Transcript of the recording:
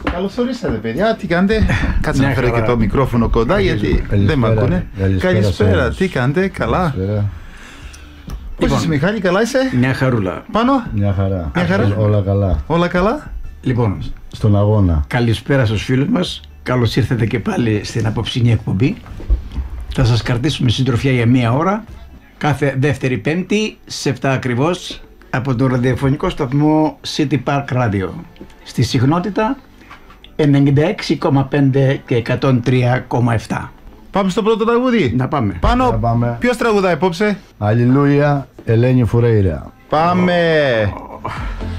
Καλώς ορίσατε, παιδιά. Τι κάνετε? Κάτσε να φέρω και το μικρόφωνο κοντά, γιατί δεν με ακούνε. Καλησπέρα. Τι κάνετε? Καλά. Πώς είσαι, Μιχάλη, καλά είσαι? Μια χαρούλα. Πάνω? Μια χαρά. Μια χαρά. Όλα καλά. Όλα καλά. Λοιπόν, στον αγώνα. Καλησπέρα στους φίλους μας. Καλώς ήρθατε και πάλι στην απόψινή εκπομπή. Θα σας κρατήσουμε συντροφιά για μία ώρα, κάθε Δεύτερη Πέμπτη, σε 7 ακριβώς, από το ραδιοφωνικό σταθμό City Park Radio. Στη συχνότητα 96,5 και 103,7. Πάμε στο πρώτο τραγούδι. Να πάμε. Πάνω. Να πάμε. Ποιος τραγουδάει απόψε? Αλληλούια, Ελένη Φουρέιρα. Πάμε.